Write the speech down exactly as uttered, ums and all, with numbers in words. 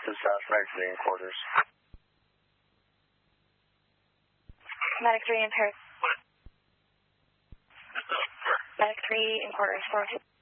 This is uh, Medic three in quarters. Medic three in Paris. Medic three in quarters. four two.